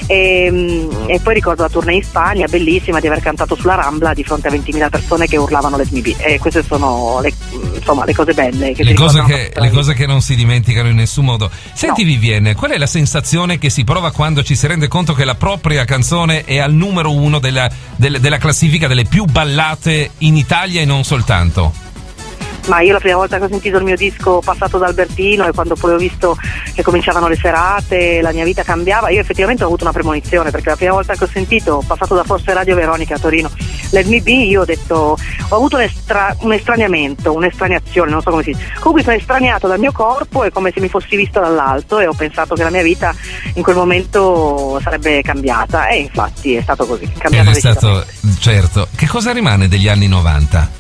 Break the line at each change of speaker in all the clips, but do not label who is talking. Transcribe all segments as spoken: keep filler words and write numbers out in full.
e, e poi ricordo la tournée in Spagna, bellissima, di aver cantato sulla Rambla di fronte a ventimila persone che urlavano Let Me Be, e queste sono le, insomma, le cose belle che
le cose che, le cose che non si dimenticano in nessun modo. Senti, no. Vivienne, qual è la sensazione che si prova quando ci si rende conto che la propria canzone è al numero uno della, della, della classifica delle più ballate in Italia e non soltanto?
Ma io la prima volta che ho sentito il mio disco Passato da Albertino, e quando poi ho visto che cominciavano le serate, la mia vita cambiava, io effettivamente ho avuto una premonizione, perché la prima volta che ho sentito Passato da Forse Radio Veronica a Torino Let Me Be, io ho detto, ho avuto un, estra, un estraniamento, un'estraniazione, non so come si dice, comunque sono estraniato dal mio corpo, è come se mi fossi vista dall'alto, e ho pensato che la mia vita in quel momento sarebbe cambiata, e infatti è stato così, cambiato.
Ed è stato, certo. Che cosa rimane degli anni novanta?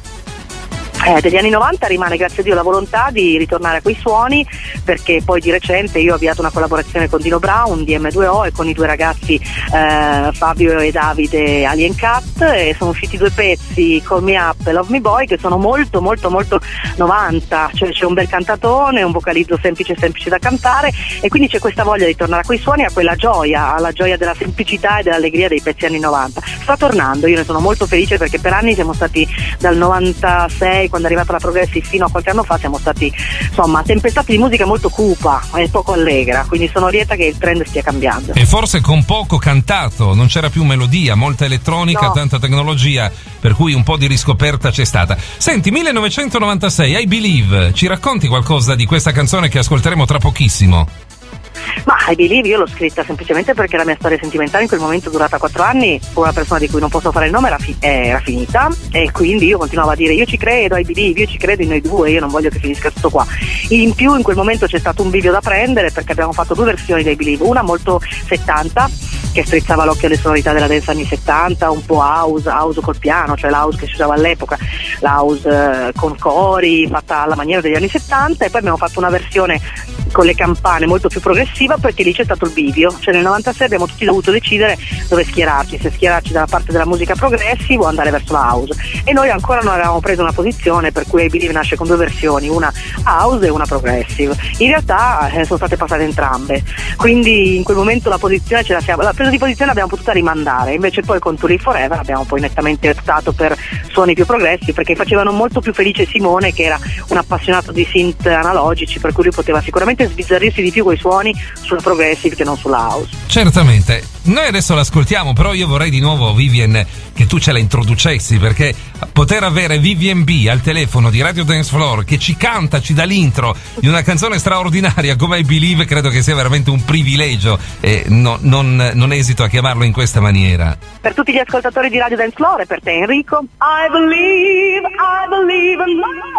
Eh, degli anni novanta rimane, grazie a Dio, la volontà di ritornare a quei suoni, perché poi di recente io ho avviato una collaborazione con Dino Brown di emme due o e con i due ragazzi eh, Fabio e Davide Alien Cat, e sono usciti due pezzi, Call Me Up e Love Me Boy, che sono molto molto molto novanta, cioè c'è un bel cantatone, un vocalizzo semplice semplice da cantare, e quindi c'è questa voglia di tornare a quei suoni, a quella gioia, alla gioia della semplicità e dell'allegria dei pezzi anni novanta. Sta tornando, io ne sono molto felice, perché per anni siamo stati, dal novantasei quando è arrivata la Progressive fino a qualche anno fa, siamo stati insomma tempestati di musica molto cupa e poco allegra, quindi sono lieta che il trend stia cambiando.
E forse con poco cantato, non c'era più melodia, molta elettronica, no. Tanta tecnologia, per cui un po' di riscoperta c'è stata. Senti, millenovecentonovantasei, I Believe, ci racconti qualcosa di questa canzone che ascolteremo tra pochissimo?
Ma I Believe io l'ho scritta semplicemente perché la mia storia sentimentale in quel momento, durata quattro anni, con una persona di cui non posso fare il nome, era, fi- era finita, e quindi io continuavo a dire io ci credo, I Believe, io ci credo in noi due, io non voglio che finisca tutto qua. In più in quel momento c'è stato un bivio da prendere, perché abbiamo fatto due versioni di I Believe, una molto settanta, che strizzava l'occhio alle sonorità della dance anni settanta, un po' house, house col piano, cioè l'house che si usava all'epoca, l'house eh, con cori, fatta alla maniera degli anni settanta, e poi abbiamo fatto una versione con le campane molto più progressiva, perché lì c'è stato il bivio, cioè nel novantasei abbiamo tutti dovuto decidere dove schierarci, se schierarci dalla parte della musica progressiva o andare verso la house, e noi ancora non avevamo preso una posizione, per cui I Believe nasce con due versioni, una house e una progressive. In realtà eh, sono state passate entrambe, quindi in quel momento la posizione ce la siamo, la presa di posizione l'abbiamo potuta rimandare, invece poi con To Live Forever abbiamo poi nettamente optato per suoni più progressi, perché facevano molto più felice Simone, che era un appassionato di synth analogici, per cui lui poteva sicuramente sbizzarrirsi di più coi suoni sulla progressive che non sulla house.
Certamente. Noi adesso l'ascoltiamo, però io vorrei di nuovo, Vivienne, che tu ce la introducessi, perché poter avere Vivienne B al telefono di Radio Dance Floor che ci canta, ci dà l'intro di una canzone straordinaria come I Believe, credo che sia veramente un privilegio, e no, non, non esito a chiamarlo in questa maniera.
Per tutti gli ascoltatori di Radio Dance Floor e per te Enrico, I believe, I believe in my